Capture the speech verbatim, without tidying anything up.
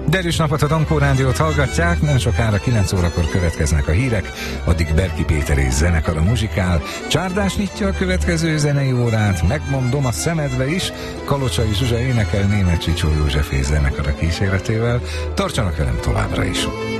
Derűs napot, a Dankó Rádiót hallgatják, nem sokára kilenc órakor következnek a hírek, addig Berki Péter és zenekara muzsikál, Csárdás nyitja a következő zenei órát, megmondom a szemedbe is, Kalocsai Zsuzsa énekel, Németh Csicsó József és zenekara kíséretével, tartsanak velem továbbra is!